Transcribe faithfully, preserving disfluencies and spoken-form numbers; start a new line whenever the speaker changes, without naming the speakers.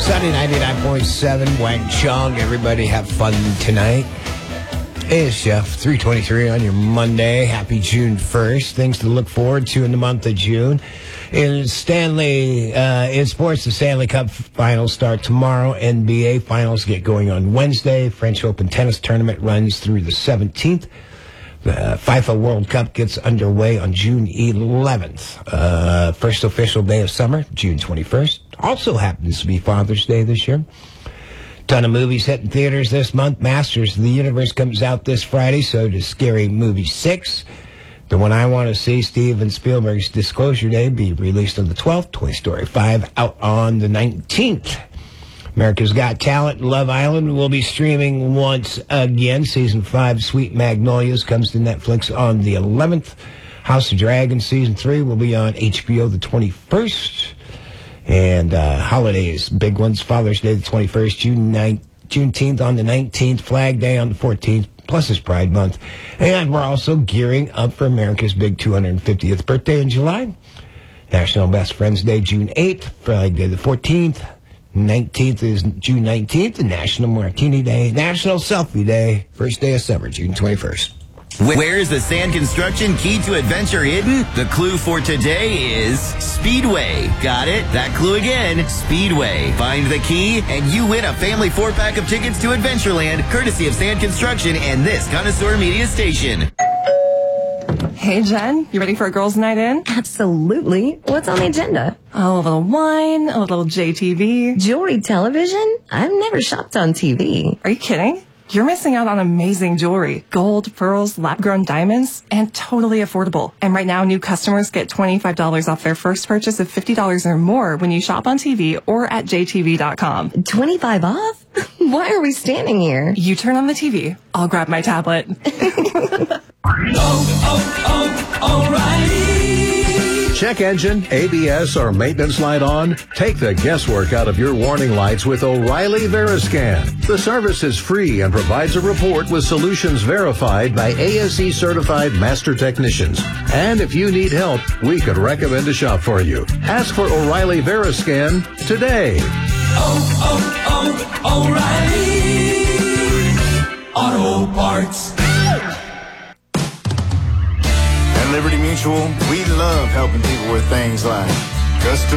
Sunny ninety-nine point seven, Wang Chung. Everybody have fun tonight. Hey, it's Jeff, three twenty-three on your Monday. Happy June first. Things to look forward to in the month of June. In Stanley, uh, in sports, the Stanley Cup finals start tomorrow. N B A finals get going on Wednesday. French Open tennis tournament runs through the seventeenth. The FIFA World Cup gets underway on June eleventh. Uh, first official day of summer, June twenty-first. Also happens to be Father's Day this year. Ton of movies hitting theaters this month. Masters of the Universe comes out this Friday, so does Scary Movie six. The one I want to see, Steven Spielberg's Disclosure Day, be released on the twelfth. Toy Story five out on the nineteenth. America's Got Talent, Love Island will be streaming once again. Season five, Sweet Magnolias, comes to Netflix on the eleventh. House of Dragons Season three will be on H B O the twenty-first. And uh, holidays, big ones, Father's Day the twenty-first, June ninth, Juneteenth on the nineteenth, Flag Day on the fourteenth, plus it's Pride Month. And we're also gearing up for America's big two hundred fiftieth birthday in July. National Best Friends Day, June eighth, Flag Day the fourteenth. nineteenth is June nineteenth, and National Martini Day, National Selfie Day, first day of summer, June twenty-first.
Where is the Sand Construction key to adventure hidden? The clue for today is Speedway. Got it? That clue again, Speedway. Find the key, and you win a family four-pack of tickets to Adventureland, courtesy of Sand Construction and this Connoisseur Media Station.
Hey, Jen, you ready for a girls' night in?
Absolutely. What's on the agenda?
Oh, a little wine, a little J T V.
Jewelry television? I've never shopped on T V.
Are you kidding? You're missing out on amazing jewelry. Gold, pearls, lab-grown diamonds, and totally affordable. And right now, new customers get twenty-five dollars off their first purchase of fifty dollars or more when you shop on T V or at J T V dot com.
twenty-five off? Why are we standing here?
You turn on the T V. I'll grab my tablet.
Oh, oh, oh, O'Reilly. Check engine, A B S, or maintenance light on? Take the guesswork out of your warning lights with O'Reilly Veriscan. The service is free and provides a report with solutions verified by A S E certified master technicians. And if you need help, we could recommend a shop for you. Ask for O'Reilly Veriscan today. Oh, oh, oh, O'Reilly Auto Parts.
At Liberty Mutual, we love helping people with things like custom